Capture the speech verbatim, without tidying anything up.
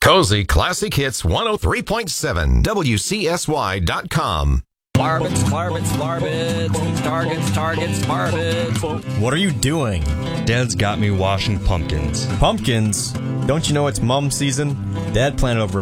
Cozy Classic Hits one oh three point seven, W C S Y dot com. Marvins, Marvins, Marvins, targets, targets, Marvins. What are you doing? Dad's got me washing pumpkins. Pumpkins? Don't you know it's mum season? Dad planted over